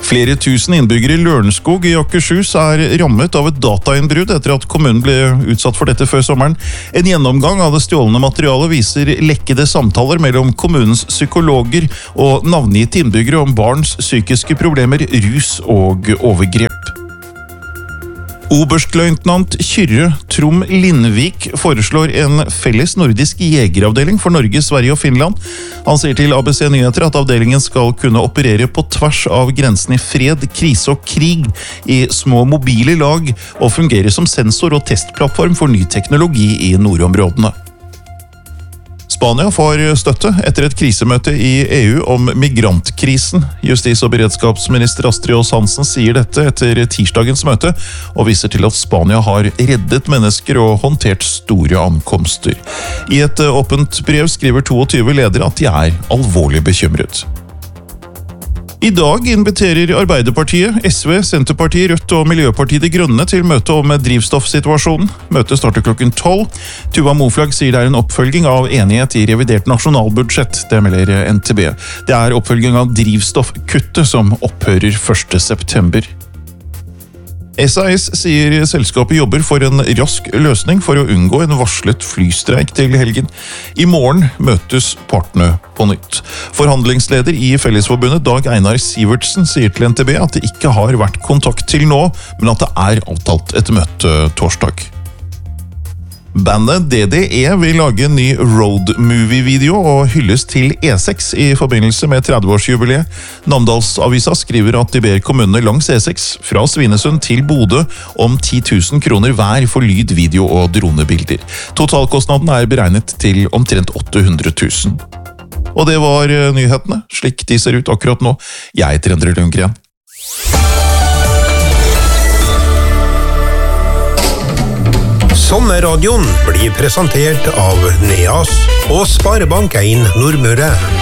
Flere tusen innbyggere i Lørenskog i Akershus rammet av et datainnbrudd etter at kommunen ble utsatt for dette før sommeren. En gjennomgang av det stjålne materialet viser lekkede samtaler mellom kommunens psykologer og navngitte innbyggere om barns psykiske problemer, rus og overgrep. Oberstløytnant Kyrre Trom Lindvik foreslår en felles nordisk jegeravdeling for Norge, Sverige og Finland. Han sier til ABC Nyheter at avdelingen skal kunne operere på tvers av grensen i fred, krise og krig i små mobile lag og fungere som sensor og testplattform for ny teknologi i nordområdene. Spania får støtte etter et krisemøte i EU om migrantkrisen. Justis- og beredskapsminister Astrid Aas-Hansen sier dette etter tirsdagens møte, og viser til at Spania har reddet mennesker og håndtert store ankomster. I et åpent brev skriver 22 ledere at de alvorlig bekymret. I dag inviterer Arbeiderpartiet, SV, Senterpartiet, Rødt og Miljøpartiet De Grønne til møte om drivstoffsituasjonen. Møtet starter klokken 12. Tuva Moflag sier det en oppfølging av enighet i revidert nasjonalbudsjett. Det melder NTB. Det oppfølging av drivstoffkuttet som opphører 1. september. SAS sier selskapet jobber for en rask løsning for å unngå en varslet flystreik til helgen. I morgen møtes partene på nytt. Forhandlingsleder i Fellesforbundet Dag Einar Sivertsen sier til NTB at det ikke har vært kontakt til nå, men at det avtalt et møte torsdag. Bandet DDE vil lage en ny roadmovie-video og hylles til E6 i forbindelse med 30-årsjubileet. Namdalsavisa skriver at de ber kommunene langs E6 fra Svinesund til Bodø om 10 000 kroner hver for lyd, video og dronebilder. Totalkostnaden beregnet til omtrent 800 000. Og det var nyhetene, slik de ser ut akkurat nå. Jeg heter Endre Lundgren. Sommerradioen blir presentert av Neas og Sparebank1 Nordmøre.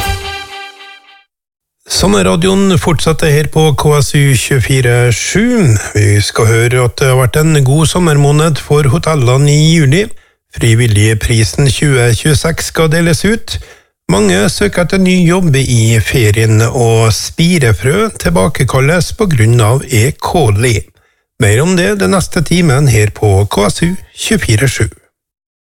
Sommerradioen fortsetter her på KSU 24/7. Vi skal høre at det har vært en god sommermåned for hotellene i juli. Frivilligprisen 2026 skal deles ut. Mange søker etter ny jobb i ferien, og spirefrø tilbakekalles på grunn av E. coli. Mer om det den neste timen her på KSU 24/7.